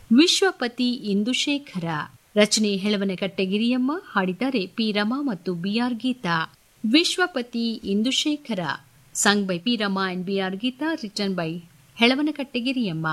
ವಿಶ್ವಪತಿ ಇಂದುಶೇಖರ. ರಚನೆ ಹೆಳವನಕಟ್ಟೆ ಗಿರಿಯಮ್ಮ. ಹಾಡಿದ್ದಾರೆ ಪಿ ರಮಾ ಮತ್ತು B R Geetha. Vishwapathi ಇಂದುಶೇಖರ, sung by P. Rama and B.R. Geeta, written by Helavanakatte Giriyamma.